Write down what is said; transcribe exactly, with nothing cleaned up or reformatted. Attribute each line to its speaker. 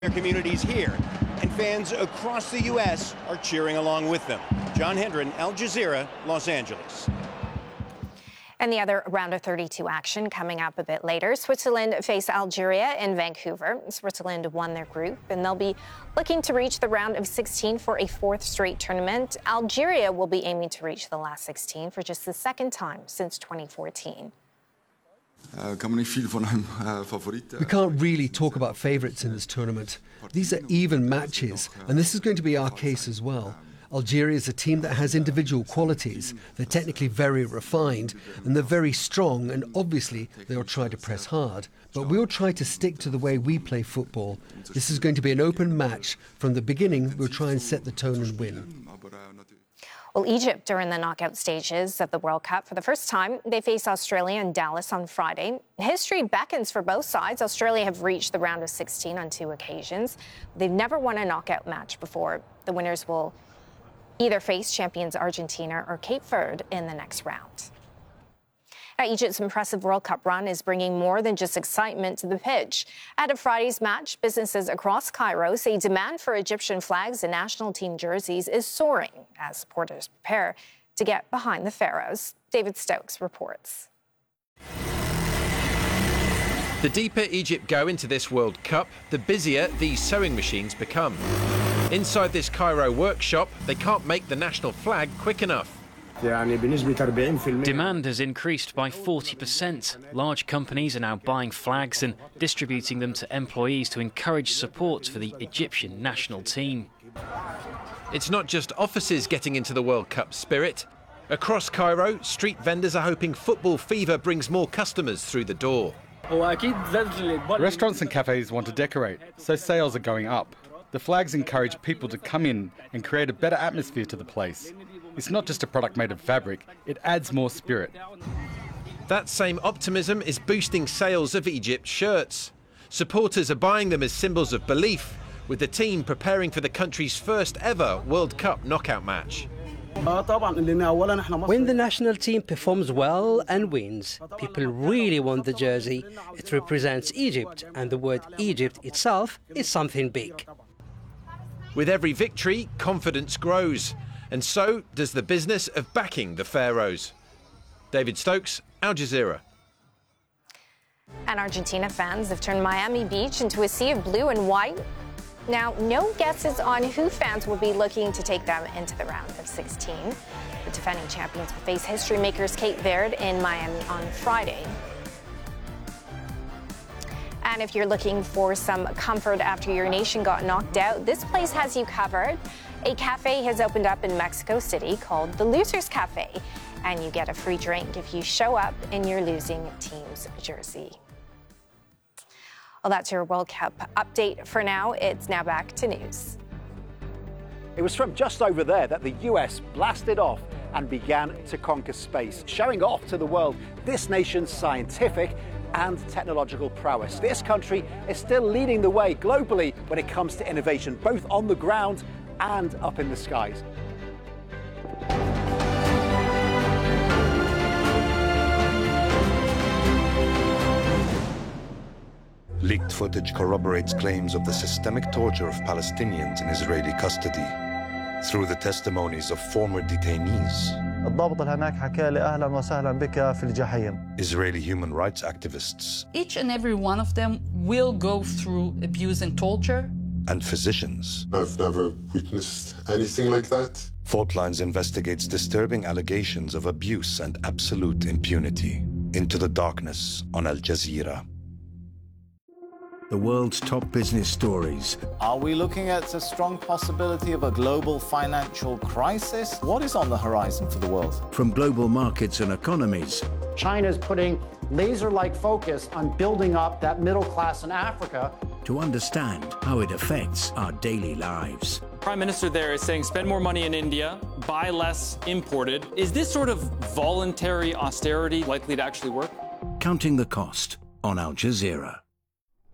Speaker 1: Their communities here, and fans across the U S are cheering along with them. John Hendren, Al Jazeera, Los Angeles.
Speaker 2: And the other round of thirty-two action coming up a bit later. Switzerland face Algeria in Vancouver. Switzerland won their group, and they'll be looking to reach the round of sixteen for a fourth straight tournament. Algeria will be aiming to reach the last sixteen for just the second time since twenty fourteen.
Speaker 3: We
Speaker 4: can't really talk about favourites in this tournament. These are even matches, and this is going to be our case as well. Algeria is a team that has individual qualities. They're technically very refined, and they're very strong, and obviously they'll try to press hard. But we'll try to stick to the way we play football. This is going to be an open match. From the beginning, we'll try and set the tone and win.
Speaker 2: Well, Egypt are in the knockout stages of the World Cup. For the first time, they face Australia in Dallas on Friday. History beckons for both sides. Australia have reached the round of sixteen on two occasions. They've never won a knockout match before. The winners will either face champions Argentina or Cape Verde in the next round. Now, Egypt's impressive World Cup run is bringing more than just excitement to the pitch. Ahead of Friday's match, businesses across Cairo say demand for Egyptian flags and national team jerseys is soaring as supporters prepare to get behind the Pharaohs. David Stokes reports.
Speaker 5: The deeper Egypt go into this World Cup, the busier these sewing machines become. Inside this Cairo workshop, they can't make the national flag quick enough.
Speaker 6: Demand has increased by forty percent. Large companies are now buying flags and distributing them to employees to encourage support for the Egyptian national team.
Speaker 5: It's not just offices getting into the World Cup spirit. Across Cairo, street vendors are hoping football fever brings more customers through the door.
Speaker 7: Restaurants and cafes want to decorate, so sales are going up. The flags encourage people to come in and create a better atmosphere to the place. It's not just a product made of fabric, it adds more spirit.
Speaker 5: That same optimism is boosting sales of Egypt shirts. Supporters are buying them as symbols of belief, with the team preparing for the country's first ever World Cup knockout match.
Speaker 8: When the national team performs well and wins, people really want the jersey. It represents Egypt, and the word Egypt itself is something big.
Speaker 5: With every victory, confidence grows, and so does the business of backing the Pharaohs. David Stokes, Al Jazeera.
Speaker 2: And Argentina fans have turned Miami Beach into a sea of blue and white. Now, no guesses on who fans will be looking to take them into the round of sixteen. The defending champions will face history makers Cape Verde in Miami on Friday. And if you're looking for some comfort after your nation got knocked out, this place has you covered. A cafe has opened up in Mexico City called the Losers Cafe, and you get a free drink if you show up in your losing team's jersey. Well, that's your World Cup update for now. It's now back to news.
Speaker 9: It was from just over there that the U S blasted off and began to conquer space, showing off to the world this nation's scientific and technological prowess. This country is still leading the way globally when it comes to innovation, both on the ground and up in the skies.
Speaker 10: Leaked footage corroborates claims of the systemic torture of Palestinians in Israeli custody through the testimonies of former detainees. Israeli human rights activists.
Speaker 11: Each and every one of them will go through abuse and torture.
Speaker 10: And physicians.
Speaker 12: I've never witnessed anything like that.
Speaker 10: Fault Lines investigates disturbing allegations of abuse and absolute impunity. Into the darkness on Al Jazeera.
Speaker 13: The world's top business stories.
Speaker 14: Are we looking at a strong possibility of a global financial crisis? What is on the horizon for the world?
Speaker 13: From global markets and economies.
Speaker 15: China's putting laser-like focus on building up that middle class in Africa.
Speaker 13: To understand how it affects our daily lives.
Speaker 16: Prime Minister there is saying spend more money in India, buy less imported. Is this sort of voluntary austerity likely to actually work?
Speaker 13: Counting the Cost on Al Jazeera.